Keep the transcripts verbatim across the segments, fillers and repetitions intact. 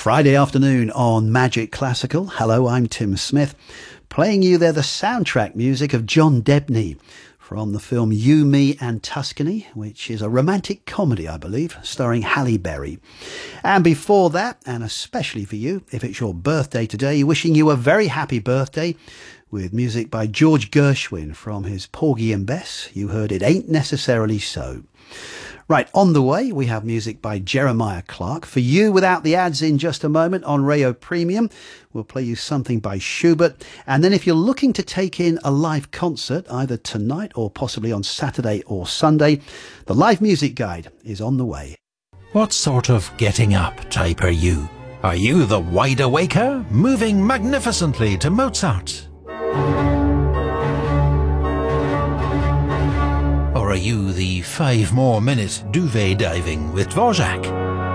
Friday afternoon on Magic Classical. Hello, I'm Tim Smith, playing you there the soundtrack music of John Debney from the film You, Me and Tuscany, which is a romantic comedy, I believe, starring Halle Berry. And before that, and especially for you, if it's your birthday today, wishing you a very happy birthday with music by George Gershwin from his Porgy and Bess. You heard It Ain't Necessarily So. Right, on the way, we have music by Jeremiah Clark. For you, without the ads, in just a moment on Rayo Premium, we'll play you something by Schubert. And then if you're looking to take in a live concert, either tonight or possibly on Saturday or Sunday, the Live Music Guide is on the way. What sort of getting up type are you? Are you the wide awaker, moving magnificently to Mozart? Or are you the five more minute duvet diving with Dvorak?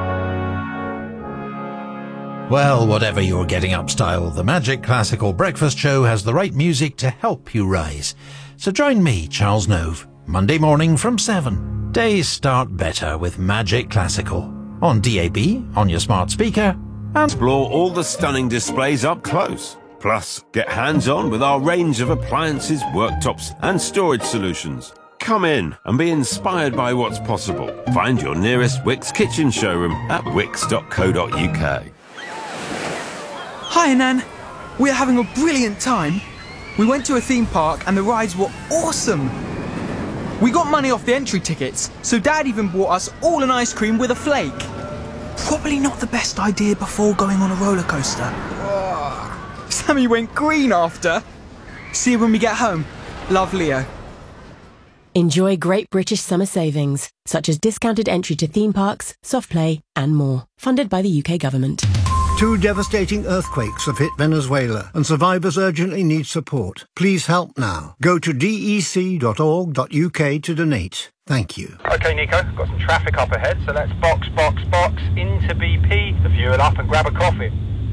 Well, whatever your getting up style, the Magic Classical Breakfast Show has the right music to help you rise. So join me, Charles Nove, Monday morning from seven. Days start better with Magic Classical. On D A B, on your smart speaker, and explore all the stunning displays up close. Plus, get hands-on with our range of appliances, worktops and storage solutions. Come in and be inspired by what's possible. Find your nearest Wix kitchen showroom at wix dot co dot uk. Hi, Nan. We're having a brilliant time. We went to a theme park and the rides were awesome. We got money off the entry tickets, so Dad even bought us all an ice cream with a flake. Probably not the best idea before going on a roller coaster. Sammy went green after. See you when we get home. Love, Leo. Enjoy great British summer savings, such as discounted entry to theme parks, soft play and more. Funded by the U K government. Two devastating earthquakes have hit Venezuela and survivors urgently need support. Please help now. Go to d e c dot org dot u k to donate. Thank you. OK, Nico, got some traffic up ahead, so let's box, box, box into B P, to fuel up and grab a coffee.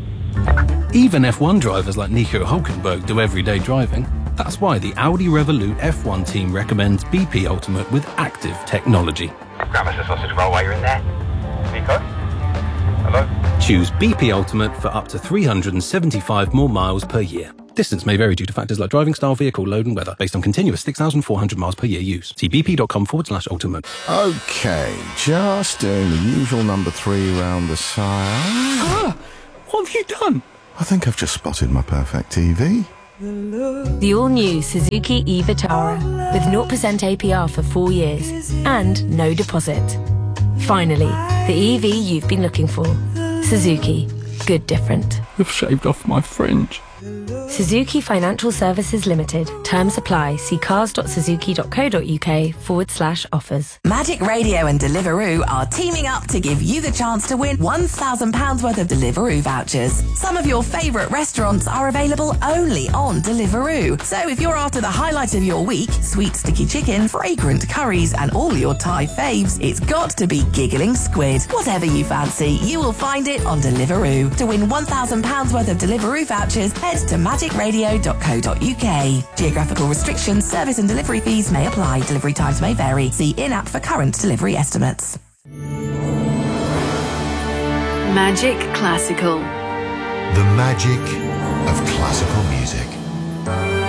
Even F one drivers like Nico Hulkenberg do everyday driving. That's why the Audi Revolut F one team recommends B P Ultimate with active technology. Grab us a sausage roll while you're in there. Nico? Hello? Choose B P Ultimate for up to three hundred seventy-five more miles per year. Distance may vary due to factors like driving style, vehicle, load and weather, based on continuous six thousand four hundred miles per year use. See bp.com forward slash ultimate. OK, just doing the usual number three round the sire. Ah, what have you done? I think I've just spotted my perfect T V. The all-new Suzuki e-Vitara with zero percent A P R for four years and no deposit. Finally, the E V you've been looking for. Suzuki. Good different. You've shaved off my fringe. Suzuki Financial Services Limited. Terms apply. See cars.suzuki.co.uk forward slash offers. Magic Radio and Deliveroo are teaming up to give you the chance to win one thousand pounds worth of Deliveroo vouchers. Some of your favourite restaurants are available only on Deliveroo. So if you're after the highlight of your week, sweet sticky chicken, fragrant curries and all your Thai faves, it's got to be Giggling Squid. Whatever you fancy, you will find it on Deliveroo. To win one thousand pounds worth of Deliveroo vouchers, head to magic radio dot co dot uk. Geographical restrictions, service and delivery fees may apply. Delivery times may vary. See in-app for current delivery estimates. Magic Classical. The magic of classical music.